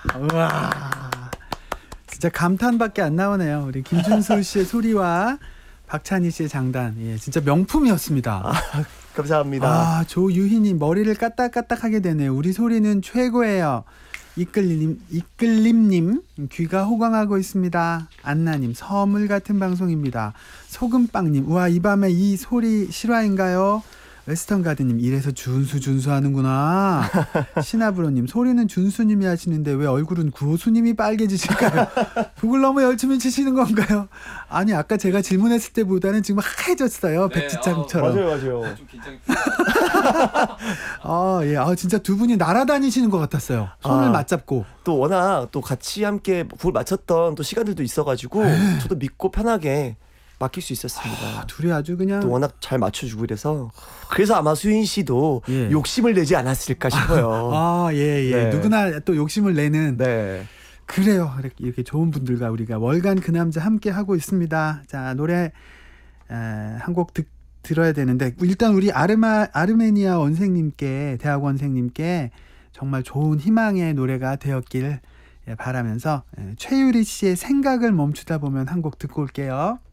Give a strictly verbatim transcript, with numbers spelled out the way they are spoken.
우와, 진짜 감탄밖에 안 나오네요. 우리 김준솔 씨의 소리와 박찬희 씨의 장단, 예, 진짜 명품이었습니다. 아, 감사합니다. 아, 조유희님 머리를 까딱까딱하게 되네요. 우리 소리는 최고예요. 이끌림, 이끌림님 귀가 호강하고 있습니다. 안나님 선물 같은 방송입니다. 소금빵님 우와 이 밤에 이 소리 실화인가요? 웨스턴가드님 이래서 준수 준수 하는구나. 시나브로님 소리는 준수님이 하시는데 왜 얼굴은 구호수님이 빨개지실까요? 북을 너무 열심히 치시는 건가요? 아니 아까 제가 질문했을 때보다는 지금 하얘졌어요. 네, 백지장처럼. 맞아요, 맞아요. 좀 긴장이. 아, 예. 아, 진짜 두 분이 날아다니시는 것 같았어요. 손을 아, 맞잡고. 또 워낙 또 같이 함께 북을 맞췄던 또 시간들도 있어가지고 저도 믿고 편하게 맡길 수 있었습니다. 아, 둘이 아주 그냥. 또 워낙 잘 맞춰주고 이래서 그래서 아마 수인 씨도 예. 욕심을 내지 않았을까 싶어요. 아, 예, 예. 네. 누구나 또 욕심을 내는. 네. 그래요. 이렇게, 이렇게 좋은 분들과 우리가 월간 그 남자 함께 하고 있습니다. 자, 노래 한 곡 들어야 되는데 일단 우리 아르마, 아르메니아 원생님께 대학 원생님께 정말 좋은 희망의 노래가 되었길 바라면서 최유리 씨의 생각을 멈추다 보면 한 곡 듣고 올게요.